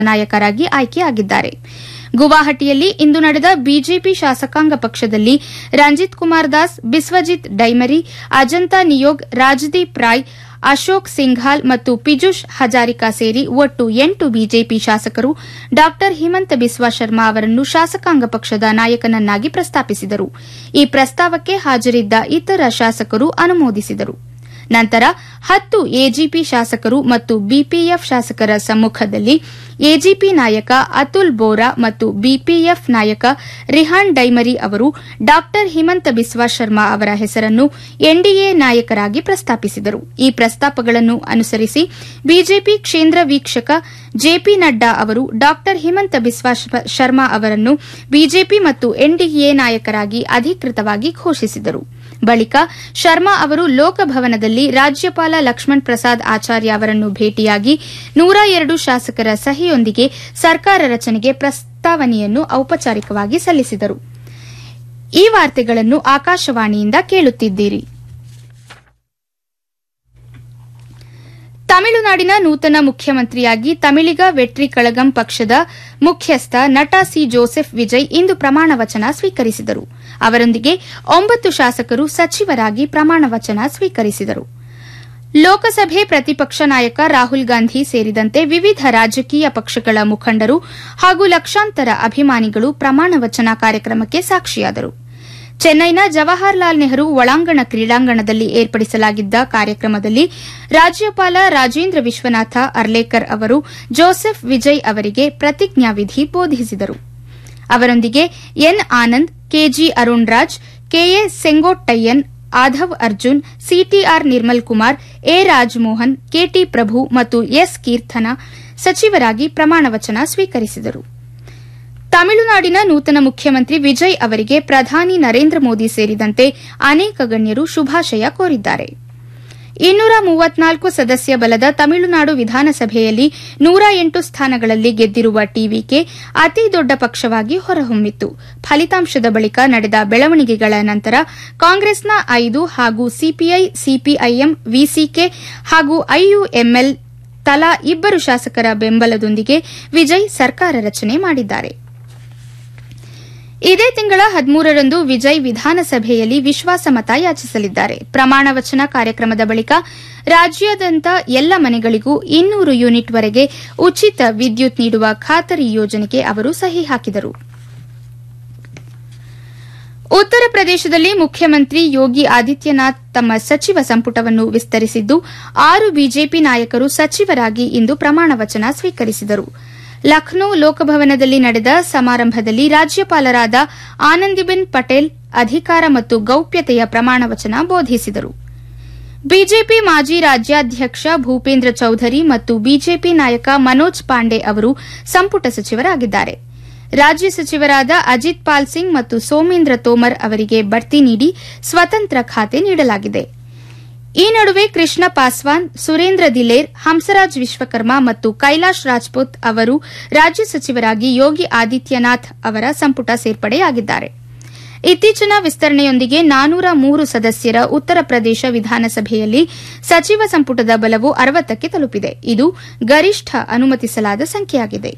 ನಾಯಕರಾಗಿ ಆಯ್ಕೆಯಾಗಿದ್ದಾರೆ. ಗುವಾಹಟಿಯಲ್ಲಿ ಇಂದು ನಡೆದ ಬಿಜೆಪಿ ಶಾಸಕಾಂಗ ಪಕ್ಷದಲ್ಲಿ ರಂಜಿತ್ ಕುಮಾರ್ ದಾಸ್, ಬಿಸ್ವಜಿತ್ ಡೈಮರಿ, ಅಜಂತಾ ನಿಯೋಗ್, ರಾಜದೀಪ್ ರಾಯ್, ಅಶೋಕ್ ಸಿಂಘಾಲ್ ಮತ್ತು ಪಿಜುಷ್ ಹಜಾರಿಕಾ ಸೇರಿ ಒಟ್ಟು 8 ಬಿಜೆಪಿ ಶಾಸಕರು ಡಾ ಹಿಮಂತ ಬಿಸ್ವಾ ಶರ್ಮಾ ಅವರನ್ನು ಶಾಸಕಾಂಗ ಪಕ್ಷದ ನಾಯಕನನ್ನಾಗಿ ಪ್ರಸ್ತಾಪಿಸಿದರು. ಈ ಪ್ರಸ್ತಾವಕ್ಕೆ ಹಾಜರಿದ್ದ ಇತರ ಶಾಸಕರು ಅನುಮೋದಿಸಿದರು. ನಂತರ 10 ಎಜಿಪಿ ಶಾಸಕರು ಮತ್ತು ಬಿಪಿಎಫ್ ಶಾಸಕರ ಸಮ್ಮುಖದಲ್ಲಿ ಎಜಿಪಿ ನಾಯಕ ಅತುಲ್ ಬೋರಾ ಮತ್ತು ಬಿಪಿಎಫ್ ನಾಯಕ ರಿಹಾನ್ ಡೈಮರಿ ಅವರು ಡಾ ಹಿಮಂತ ಬಿಸ್ವಾ ಶರ್ಮಾ ಅವರ ಹೆಸರನ್ನು ಎನ್ಡಿಎ ನಾಯಕರಾಗಿ ಪ್ರಸ್ತಾಪಿಸಿದರು. ಈ ಪ್ರಸ್ತಾಪಗಳನ್ನು ಅನುಸರಿಸಿ ಬಿಜೆಪಿ ಕೇಂದ್ರ ವೀಕ್ಷಕ ಜೆಪಿ ನಡ್ಡಾ ಅವರು ಡಾ ಹಿಮಂತ ಬಿಸ್ವಾ ಶರ್ಮಾ ಅವರನ್ನು ಬಿಜೆಪಿ ಮತ್ತು ಎನ್ಡಿಎ ನಾಯಕರಾಗಿ ಅಧಿಕೃತವಾಗಿ ಘೋಷಿಸಿದರು. ಬಳಿಕ ಶರ್ಮಾ ಅವರು ಲೋಕಭವನದಲ್ಲಿ ರಾಜ್ಯಪಾಲ ಲಕ್ಷ್ಮಣ್ ಪ್ರಸಾದ್ ಆಚಾರ್ಯ ಅವರನ್ನು ಭೇಟಿಯಾಗಿ 102 ಶಾಸಕರ ಸಹಿಯೊಂದಿಗೆ ಸರ್ಕಾರ ರಚನೆಗೆ ಪ್ರಸ್ತಾವನೆಯನ್ನು ಔಪಚಾರಿಕವಾಗಿ ಸಲ್ಲಿಸಿದರು. ಈ ವಾರ್ತೆಗಳನ್ನು ಆಕಾಶವಾಣಿಯಿಂದ ಕೇಳುತ್ತಿದ್ದೀರಿ. ತಮಿಳುನಾಡಿನ ನೂತನ ಮುಖ್ಯಮಂತ್ರಿಯಾಗಿ ತಮಿಳಿಗ ವೆಟ್ರಿ ಕಳಗಂ ಪಕ್ಷದ ಮುಖ್ಯಸ್ಥ ನಟ ಸಿ ಜೋಸೆಫ್ ವಿಜಯ್ ಇಂದು ಪ್ರಮಾಣವಚನ ಸ್ವೀಕರಿಸಿದರು. ಅವರೊಂದಿಗೆ 9 ಶಾಸಕರು ಸಚಿವರಾಗಿ ಪ್ರಮಾಣವಚನ ಸ್ವೀಕರಿಸಿದರು. ಲೋಕಸಭೆ ಪ್ರತಿಪಕ್ಷ ನಾಯಕ ರಾಹುಲ್ ಗಾಂಧಿ ಸೇರಿದಂತೆ ವಿವಿಧ ರಾಜಕೀಯ ಪಕ್ಷಗಳ ಮುಖಂಡರು ಹಾಗೂ ಲಕ್ಷಾಂತರ ಅಭಿಮಾನಿಗಳು ಪ್ರಮಾಣವಚನ ಕಾರ್ಯಕ್ರಮಕ್ಕೆ ಸಾಕ್ಷಿಯಾದರು. ಚೆನ್ನೈನ ಜವಾಹರಲಾಲ್ ನೆಹರು ಒಳಾಂಗಣ ಕ್ರೀಡಾಂಗಣದಲ್ಲಿ ಏರ್ಪಡಿಸಲಾಗಿದ್ದ ಕಾರ್ಯಕ್ರಮದಲ್ಲಿ ರಾಜ್ಯಪಾಲ ರಾಜೇಂದ್ರ ವಿಶ್ವನಾಥ ಅರ್ಲೇಕರ್ ಅವರು ಜೋಸೆಫ್ ವಿಜಯ್ ಅವರಿಗೆ ಪ್ರತಿಜ್ಞಾವಿಧಿ ಬೋಧಿಸಿದರು. ಅವರೊಂದಿಗೆ N Anand, KG Arun Raj, K A ಸೆಂಗೋಟ್ಟಯ್ಯನ್, Aadhav Arjun, CTR Nirmal Kumar, A Rajamohan, KT ಪ್ರಭು ಮತ್ತು ಎಸ್ ಕೀರ್ತನ ಸಚಿವರಾಗಿ ಪ್ರಮಾಣವಚನ ಸ್ವೀಕರಿಸಿದರು. ತಮಿಳುನಾಡಿನ ನೂತನ ಮುಖ್ಯಮಂತ್ರಿ ವಿಜಯ್ ಅವರಿಗೆ ಪ್ರಧಾನಿ ನರೇಂದ್ರ ಮೋದಿ ಸೇರಿದಂತೆ ಅನೇಕ ಗಣ್ಯರು ಶುಭಾಶಯ ಕೋರಿದ್ದಾರೆ. 234 ಸದಸ್ಯ ಬಲದ ತಮಿಳುನಾಡು ವಿಧಾನಸಭೆಯಲ್ಲಿ 108 ಸ್ಥಾನಗಳಲ್ಲಿ ಗೆದ್ದಿರುವ ಟಿವಿಕೆ ಅತಿ ದೊಡ್ಡ ಪಕ್ಷವಾಗಿ ಹೊರಹೊಮ್ಮಿತ್ತು. ಫಲಿತಾಂಶದ ಬಳಿಕ ನಡೆದ ಬೆಳವಣಿಗೆಗಳ ನಂತರ ಕಾಂಗ್ರೆಸ್ನ 5 ಹಾಗೂ ಸಿಪಿಐ, ಸಿಪಿಐಎಂ, ವಿಸಿಕೆ ಹಾಗೂ ಐಯುಎಂಎಲ್ ತಲಾ 2 ಶಾಸಕರ ಬೆಂಬಲದೊಂದಿಗೆ ವಿಜಯ್ ಸರ್ಕಾರ ರಚನೆ ಮಾಡಿದ್ದಾರೆ. ಇದೇ ತಿಂಗಳ 13ರಂದು ವಿಜಯ್ ವಿಧಾನಸಭೆಯಲ್ಲಿ ವಿಶ್ವಾಸಮತ ಯಾಚಿಸಲಿದ್ದಾರೆ. ಪ್ರಮಾಣವಚನ ಕಾರ್ಯಕ್ರಮದ ಬಳಿಕ ರಾಜ್ಯಾದ್ಯಂತ ಎಲ್ಲ ಮನೆಗಳಿಗೂ 200 ಯೂನಿಟ್ವರೆಗೆ ಉಚಿತ ವಿದ್ಯುತ್ ನೀಡುವ ಖಾತರಿ ಯೋಜನೆಗೆ ಅವರು ಸಹಿ ಹಾಕಿದರು. ಉತ್ತರ ಪ್ರದೇಶದಲ್ಲಿ ಮುಖ್ಯಮಂತ್ರಿ ಯೋಗಿ ಆದಿತ್ಯನಾಥ್ ತಮ್ಮ ಸಚಿವ ಸಂಪುಟವನ್ನು ವಿಸ್ತರಿಸಿದ್ದು 6 ಬಿಜೆಪಿ ನಾಯಕರು ಸಚಿವರಾಗಿ ಇಂದು ಪ್ರಮಾಣವಚನ ಸ್ವೀಕರಿಸಿದರು. ಲಖನೌ ಲೋಕಭವನದಲ್ಲಿ ನಡೆದ ಸಮಾರಂಭದಲ್ಲಿ ರಾಜ್ಯಪಾಲರಾದ ಆನಂದಿಬೆನ್ ಪಟೇಲ್ ಅಧಿಕಾರ ಮತ್ತು ಗೌಪ್ಯತೆಯ ಪ್ರಮಾಣವಚನ ಬೋಧಿಸಿದರು. ಬಿಜೆಪಿ ಮಾಜಿ ರಾಜ್ಯಾಧ್ಯಕ್ಷ ಭೂಪೇಂದ್ರ ಚೌಧರಿ ಮತ್ತು ಬಿಜೆಪಿ ನಾಯಕ ಮನೋಜ್ ಪಾಂಡೆ ಅವರು ಸಂಪುಟ ಸಚಿವರಾಗಿದ್ದಾರೆ. ರಾಜ್ಯ ಸಚಿವರಾದ ಅಜಿತ್ ಪಾಲ್ ಸಿಂಗ್ ಮತ್ತು ಸೋಮೇಂದ್ರ ತೋಮರ್ ಅವರಿಗೆ ಬಡ್ತಿ ನೀಡಿ ಸ್ವತಂತ್ರ ಖಾತೆ ನೀಡಲಾಗಿದೆ. ಈ ನಡುವೆ ಕೃಷ್ಣ ಪಾಸ್ವಾನ್, ಸುರೇಂದ್ರ ದಿಲೇರ್, ಹಂಸರಾಜ್ ವಿಶ್ವಕರ್ಮ ಮತ್ತು ಕೈಲಾಶ್ ರಾಜ್ಪೂತ್ ಅವರು ರಾಜ್ಯ ಸಚಿವರಾಗಿ ಯೋಗಿ ಆದಿತ್ಯನಾಥ್ ಅವರ ಸಂಪುಟ ಸೇರ್ಪಡೆಯಾಗಿದ್ದಾರೆ. ಇತ್ತೀಚಿನ ವಿಸ್ತರಣೆಯೊಂದಿಗೆ 403 ಸದಸ್ಯರ ಉತ್ತರ ಪ್ರದೇಶ ವಿಧಾನಸಭೆಯಲ್ಲಿ ಸಚಿವ ಸಂಪುಟದ ಬಲವು 60ಕ್ಕೆ ತಲುಪಿದೆ. ಇದು ಗರಿಷ್ಠ ಅನುಮತಿಸಲಾದ ಸಂಖ್ಯೆಯಾಗಿದೆ.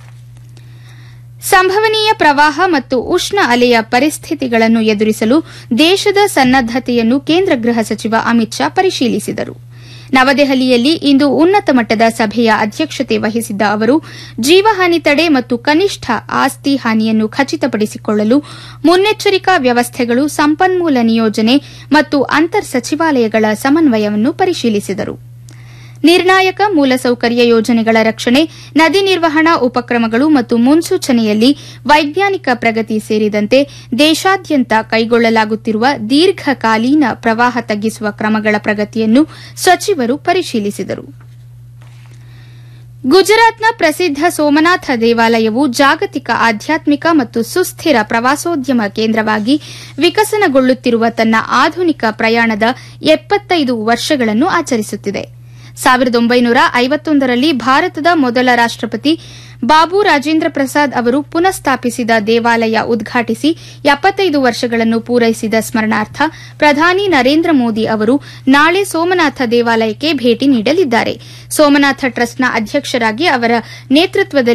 ಸಂಭವನೀಯ ಪ್ರವಾಹ ಮತ್ತು ಉಷ್ಣ ಅಲೆಯ ಪರಿಸ್ಥಿತಿಗಳನ್ನು ಎದುರಿಸಲು ದೇಶದ ಸನ್ನದ್ದತೆಯನ್ನು ಕೇಂದ್ರ ಗೃಹ ಸಚಿವ ಅಮಿತ್ ಶಾ ಪರಿಶೀಲಿಸಿದರು. ನವದೆಹಲಿಯಲ್ಲಿ ಇಂದು ಉನ್ನತ ಮಟ್ಟದ ಸಭೆಯ ಅಧ್ಯಕ್ಷತೆ ವಹಿಸಿದ್ದ ಅವರು ಜೀವಹಾನಿ ತಡೆ ಮತ್ತು ಕನಿಷ್ಠ ಆಸ್ತಿ ಹಾನಿಯನ್ನು ಖಚಿತಪಡಿಸಿಕೊಳ್ಳಲು ಮುನ್ನೆಚ್ಚರಿಕಾ ವ್ಯವಸ್ಥೆಗಳು, ಸಂಪನ್ಮೂಲ ನಿಯೋಜನೆ ಮತ್ತು ಅಂತರ್ ಸಚಿವಾಲಯಗಳ ಸಮನ್ವಯವನ್ನು ಪರಿಶೀಲಿಸಿದರು. ನಿರ್ಣಾಯಕ ಮೂಲಸೌಕರ್ಯ ಯೋಜನೆಗಳ ರಕ್ಷಣೆ, ನದಿ ನಿರ್ವಹಣಾ ಉಪಕ್ರಮಗಳು ಮತ್ತು ಮುನ್ಸೂಚನೆಯಲ್ಲಿ ವೈಜ್ಞಾನಿಕ ಪ್ರಗತಿ ಸೇರಿದಂತೆ ದೇಶಾದ್ಯಂತ ಕೈಗೊಳ್ಳಲಾಗುತ್ತಿರುವ ದೀರ್ಘಕಾಲೀನ ಪ್ರವಾಹ ತಗ್ಗಿಸುವ ಕ್ರಮಗಳ ಪ್ರಗತಿಯನ್ನು ಸಚಿವರು ಪರಿಶೀಲಿಸಿದರು. ಗುಜರಾತ್ನ ಪ್ರಸಿದ್ದ ಸೋಮನಾಥ ದೇವಾಲಯವು ಜಾಗತಿಕ ಆಧ್ಯಾತ್ಮಿಕ ಮತ್ತು ಸುಸ್ಥಿರ ಪ್ರವಾಸೋದ್ಯಮ ಕೇಂದ್ರವಾಗಿ ವಿಕಸನಗೊಳ್ಳುತ್ತಿರುವ ತನ್ನ ಆಧುನಿಕ ಪ್ರಯಾಣದ 75 ವರ್ಷಗಳನ್ನು ಆಚರಿಸುತ್ತಿದೆ. 1951ರಲ್ಲಿ ಭಾರತದ ಮೊದಲ ರಾಷ್ಟಪತಿ ಬಾಬು ರಾಜೇಂದ್ರ ಪ್ರಸಾದ್ ಅವರು ಪುನಃಸ್ಥಾಪಿಸಿದ ದೇವಾಲಯ ಉದ್ಘಾಟಿಸಿ 75 ವರ್ಷಗಳನ್ನು ಪೂರೈಸಿದ ಸ್ಮರಣಾರ್ಥ ಪ್ರಧಾನಿ ನರೇಂದ್ರ ಮೋದಿ ಅವರು ನಾಳೆ ಸೋಮನಾಥ ದೇವಾಲಯಕ್ಕೆ ಭೇಟಿ ನೀಡಲಿದ್ದಾರೆ. ಸೋಮನಾಥ ಟ್ರಸ್ಟ್ನ ಅಧ್ಯಕ್ಷರಾಗಿ ಅವರ ನೇತೃತ್ವದಲ್ಲಿ